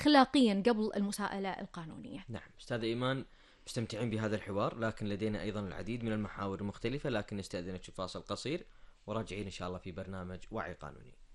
أخلاقيا قبل المساءلة القانونية. نعم أستاذ إيمان، مستمتعين بهذا الحوار، لكن لدينا أيضا العديد من المحاور المختلفة، لكن نستأذنك في فاصل قصير وراجعين إن شاء الله في برنامج وعي قانوني.